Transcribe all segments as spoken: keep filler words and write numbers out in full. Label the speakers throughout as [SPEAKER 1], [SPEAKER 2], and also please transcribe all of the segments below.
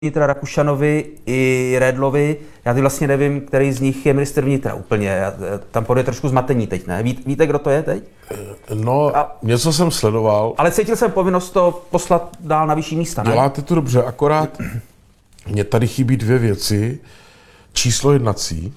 [SPEAKER 1] vnitra Rakušanovi i Redlovi, já ty vlastně nevím, který z nich je ministr vnitra úplně, já, tam půjde trošku zmatení teď, ne? Ví, víte, kdo to je teď?
[SPEAKER 2] No, a, něco jsem sledoval.
[SPEAKER 1] Ale cítil jsem povinnost to poslat dál na vyšší místa, ne?
[SPEAKER 2] Děláte to dobře, akorát mně tady chybí dvě věci. Číslo jednací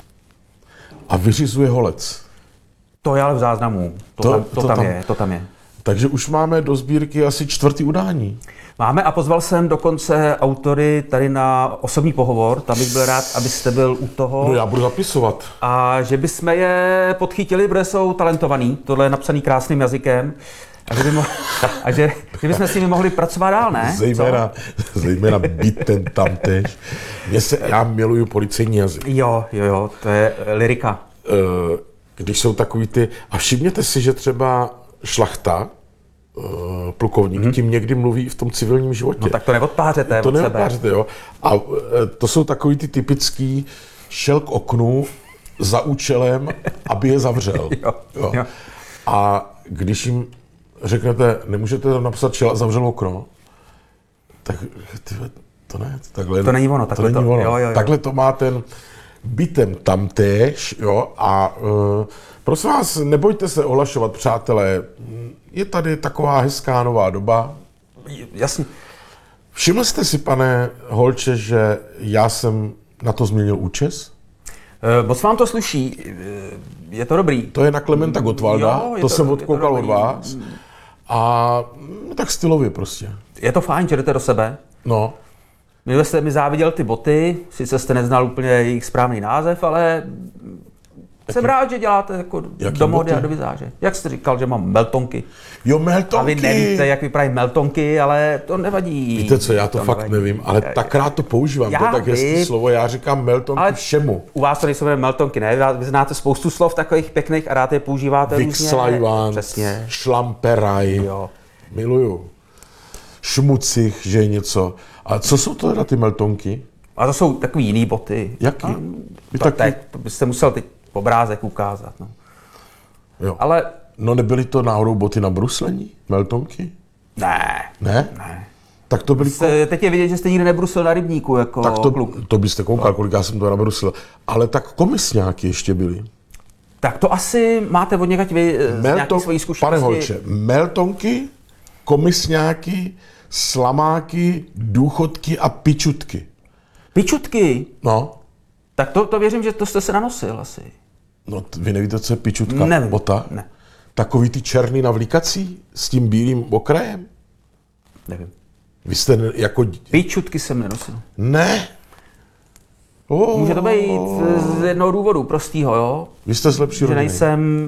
[SPEAKER 2] a vyřizuje holec.
[SPEAKER 1] To je ale v záznamu, to, to, tam, to, to tam, tam je, to tam je.
[SPEAKER 2] Takže už máme do sbírky asi čtvrtý udání.
[SPEAKER 1] Máme a pozval jsem dokonce autory tady na osobní pohovor, tam bych byl rád, abyste byl u toho.
[SPEAKER 2] No já budu zapisovat.
[SPEAKER 1] A že bychom je podchytili, protože jsou talentovaný, tohle je napsaný krásným jazykem. A že, by mo- a že, že bychom s nimi mohli pracovat dál, ne?
[SPEAKER 2] Zejména, zejména být ten tamtež. Mě se, já miluju policejní jazyk.
[SPEAKER 1] Jo, jo, jo, to je lyrika.
[SPEAKER 2] Když jsou takový ty, a všimněte si, že třeba šlachta, plukovník, hmm. tím někdy mluví v tom civilním životě.
[SPEAKER 1] No tak to neodpářete
[SPEAKER 2] to
[SPEAKER 1] od sebe.
[SPEAKER 2] neodpářete, jo. A to jsou takový ty typický šel k oknu za účelem, aby je zavřel.
[SPEAKER 1] jo,
[SPEAKER 2] jo.
[SPEAKER 1] Jo.
[SPEAKER 2] A když jim řeknete, nemůžete tam napsat šel a zavřel okno, tak ty, to ne, takhle.
[SPEAKER 1] To není ono, takhle
[SPEAKER 2] to. Není
[SPEAKER 1] to,
[SPEAKER 2] ono.
[SPEAKER 1] Jo, jo, jo.
[SPEAKER 2] Takhle to má ten bytem tamtéž, jo, a uh, prosím vás, nebojte se ohlašovat, přátelé, je tady taková hezká nová doba.
[SPEAKER 1] Jasně.
[SPEAKER 2] Všiml jste si, pane Holče, že já jsem na to změnil účes?
[SPEAKER 1] Uh, moc vám to sluší, je to dobrý.
[SPEAKER 2] To je na Klementa Gottwalda,
[SPEAKER 1] Jo,
[SPEAKER 2] to,
[SPEAKER 1] to
[SPEAKER 2] jsem odkoukal
[SPEAKER 1] to
[SPEAKER 2] od vás. A no, tak stylově prostě.
[SPEAKER 1] Je to fajn, že jdete do sebe.
[SPEAKER 2] No.
[SPEAKER 1] Minule jste mi záviděl ty boty, sice jste neznal úplně jejich správný název, ale jaký? Jsem rád, že děláte jako do mody a do vizáže. Jak jste říkal, že mám meltonky.
[SPEAKER 2] Jo, meltonky.
[SPEAKER 1] A vy nevíte, jak vypadají meltonky, ale to nevadí.
[SPEAKER 2] Víte co, já to, to fakt nevadí. nevím, ale tak rád to používám.
[SPEAKER 1] Já
[SPEAKER 2] to je tak hezký
[SPEAKER 1] vy...
[SPEAKER 2] slovo, já říkám meltonky ale všemu.
[SPEAKER 1] U vás to nejsou meltonky, ne? Vy znáte spoustu slov takových pěkných a rád je používáte různě.
[SPEAKER 2] Vixlajván, šlamperaj,
[SPEAKER 1] jo.
[SPEAKER 2] Miluju. Šmucich, že je něco. A co jsou to teda ty meltonky?
[SPEAKER 1] A to jsou takový jiný boty.
[SPEAKER 2] Jaký?
[SPEAKER 1] A, to, taky... teď, to byste musel teď obrázek ukázat. No.
[SPEAKER 2] Jo.
[SPEAKER 1] Ale...
[SPEAKER 2] No nebyly to náhodou boty na bruslení? Meltonky?
[SPEAKER 1] Ne.
[SPEAKER 2] Ne?
[SPEAKER 1] Ne.
[SPEAKER 2] Tak to byly...
[SPEAKER 1] Jste, teď je vidět, že jste nikdy nebrusil na rybníku jako
[SPEAKER 2] tak to,
[SPEAKER 1] kluk.
[SPEAKER 2] To byste koukal, kolik já jsem to nabrusil. Ale tak komisňáky ještě byly.
[SPEAKER 1] Tak to asi máte od někať vy z nějaké svojí zkušenosti.
[SPEAKER 2] Pane Holče, meltonky, komisňáky, slamáky, důchodky a pičutky.
[SPEAKER 1] Pičutky?
[SPEAKER 2] No.
[SPEAKER 1] Tak to, to věřím, že to jste se nanosil asi.
[SPEAKER 2] No, t- vy nevíte, co je pičutka?
[SPEAKER 1] Nevím.
[SPEAKER 2] Bota?
[SPEAKER 1] Ne.
[SPEAKER 2] Takový ty černý navlíkací s tím bílým okrajem?
[SPEAKER 1] Nevím.
[SPEAKER 2] Vy jste ne, jako...
[SPEAKER 1] Pičutky jsem nenosil.
[SPEAKER 2] Ne. Oh.
[SPEAKER 1] Může to být z jednoho důvodu, prostýho, jo?
[SPEAKER 2] Vy jste z lepší
[SPEAKER 1] že
[SPEAKER 2] rodiny.
[SPEAKER 1] nejsem...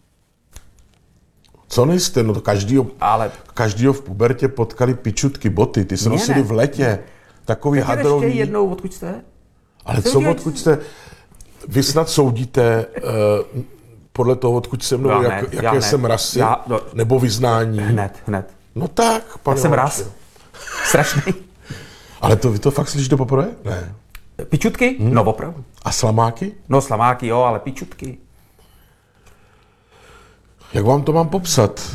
[SPEAKER 2] Co nejste? No to každýho,
[SPEAKER 1] Ale...
[SPEAKER 2] každýho v pubertě potkali pičutky, boty. Ty se
[SPEAKER 1] Mě
[SPEAKER 2] nosili
[SPEAKER 1] ne.
[SPEAKER 2] v letě. Takový
[SPEAKER 1] Tak
[SPEAKER 2] hadrový.
[SPEAKER 1] ještě jednou, odkud jste?
[SPEAKER 2] Ale
[SPEAKER 1] Jsem
[SPEAKER 2] co,
[SPEAKER 1] dělal...
[SPEAKER 2] odkud jste... Vy snad soudíte uh, podle toho, odkud jsem, nebo jak,
[SPEAKER 1] hned,
[SPEAKER 2] jaké jsem rasy,
[SPEAKER 1] já, no,
[SPEAKER 2] nebo vyznání.
[SPEAKER 1] Hned, hned.
[SPEAKER 2] No tak, pane.
[SPEAKER 1] Já jsem
[SPEAKER 2] Holče.
[SPEAKER 1] ras. Strašný.
[SPEAKER 2] Ale to vy to fakt slyšíte poprvé? Ne.
[SPEAKER 1] Pičutky? Hmm. No opravdu.
[SPEAKER 2] A slamáky?
[SPEAKER 1] No slamáky, jo, ale pičutky.
[SPEAKER 2] Jak vám to mám popsat?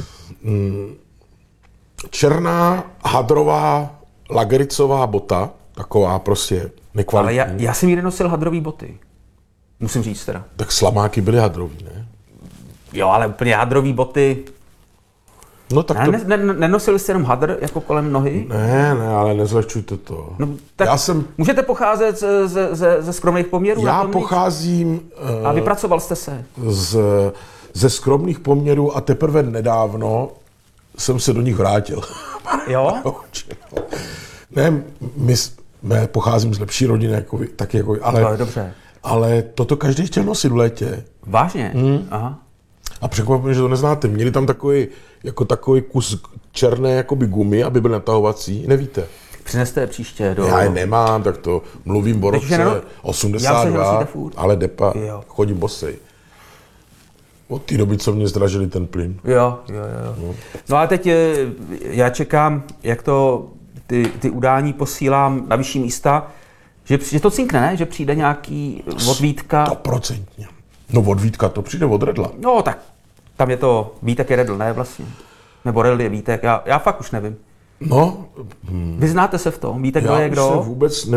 [SPEAKER 2] Černá, hadrová, lagericová bota, taková prostě nekvalitní.
[SPEAKER 1] Ale já, já jsem nikdy nosil hadrový boty. Musím říct teda.
[SPEAKER 2] Tak slamáky byly hadrový, ne?
[SPEAKER 1] Jo, ale úplně hadrový boty.
[SPEAKER 2] No tak
[SPEAKER 1] Ne,
[SPEAKER 2] to...
[SPEAKER 1] ne, ne, nenosili jste jenom hadr jako kolem nohy?
[SPEAKER 2] Ne, ne, ale nezlehčujte to.
[SPEAKER 1] No, tak
[SPEAKER 2] já jsem...
[SPEAKER 1] můžete pocházet ze, ze, ze, ze skromných poměrů?
[SPEAKER 2] Já pocházím...
[SPEAKER 1] Uh, a vypracoval jste se?
[SPEAKER 2] Z, ze skromných poměrů a teprve nedávno jsem se do nich vrátil.
[SPEAKER 1] Jo?
[SPEAKER 2] Ne, my jsme, pocházím z lepší rodiny, jako vy, taky jako vy, ale,
[SPEAKER 1] to je dobře.
[SPEAKER 2] Ale toto každý chtěl nosit v létě.
[SPEAKER 1] Vážně?
[SPEAKER 2] Hmm.
[SPEAKER 1] Aha.
[SPEAKER 2] A překvapím, že to neznáte. Měli tam takový, jako takový kus černé jakoby gumy, aby byl natahovací. Nevíte?
[SPEAKER 1] Přineste je příště do...
[SPEAKER 2] Já je nemám, tak to mluvím o roce
[SPEAKER 1] neno...
[SPEAKER 2] osmdesát dva, ale depa,
[SPEAKER 1] jo.
[SPEAKER 2] chodím bosej. Od té doby, co mě zdražili ten plyn.
[SPEAKER 1] Jo, jo, jo. No, no ale teď já čekám, jak to ty, ty udání posílám na vyšší místa, že, že to cinkne, ne? Že přijde nějaký od Vítka.
[SPEAKER 2] Stoprocentně. No od Vítka to přijde od Redla.
[SPEAKER 1] No tak tam je to, Vítek je Redl, ne vlastně. Nebo Redl je Vítek, já, já fakt už nevím.
[SPEAKER 2] No,
[SPEAKER 1] Vyznáte se v tom? Víte, kdo
[SPEAKER 2] já
[SPEAKER 1] je
[SPEAKER 2] už
[SPEAKER 1] kdo?
[SPEAKER 2] se vůbec